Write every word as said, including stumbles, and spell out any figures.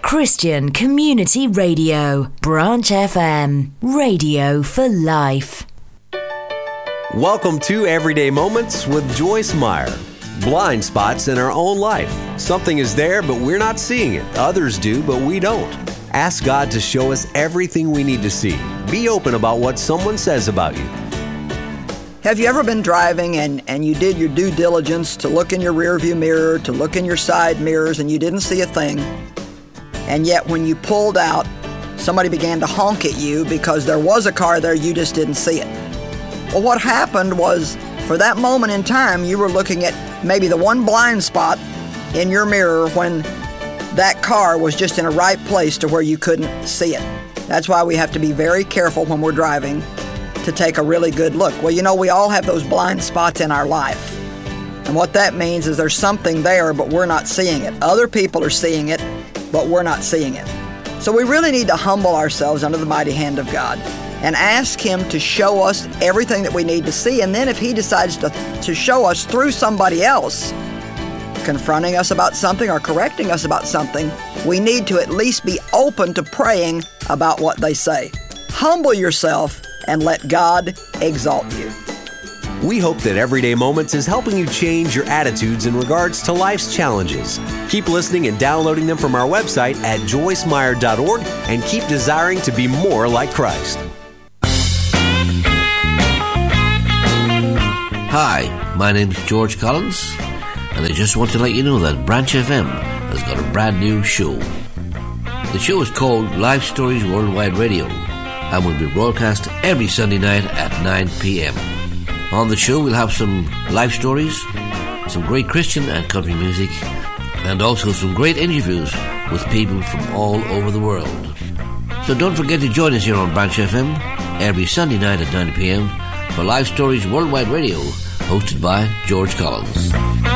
Christian Community Radio, Branch F M, radio for life. Welcome to Everyday Moments with Joyce Meyer. Blind spots in our own life. Something is there, but we're not seeing it. Others do, but we don't. Ask God to show us everything we need to see. Be open about what someone says about you. Have you ever been driving and, and you did your due diligence to look in your rearview mirror, to look in your side mirrors, and you didn't see a thing? And yet when you pulled out, somebody began to honk at you because there was a car there, you just didn't see it. Well, what happened was, for that moment in time, you were looking at maybe the one blind spot in your mirror when that car was just in a right place to where you couldn't see it. That's why we have to be very careful when we're driving to take a really good look. Well, you know, we all have those blind spots in our life. And what that means is there's something there, but we're not seeing it. Other people are seeing it, but we're not seeing it. So we really need to humble ourselves under the mighty hand of God and ask Him to show us everything that we need to see. And then if He decides to, to show us through somebody else, confronting us about something or correcting us about something, we need to at least be open to praying about what they say. Humble yourself and let God exalt you. We hope that Everyday Moments is helping you change your attitudes in regards to life's challenges. Keep listening and downloading them from our website at joyce meyer dot org and keep desiring to be more like Christ. Hi, my name's George Collins, and I just want to let you know that Branch F M has got a brand new show. The show is called Life Stories Worldwide Radio and will be broadcast every Sunday night at nine p.m. On the show, we'll have some life stories, some great Christian and country music, and also some great interviews with people from all over the world. So don't forget to join us here on Branch F M every Sunday night at nine p.m. for Life Stories Worldwide Radio, hosted by George Collins.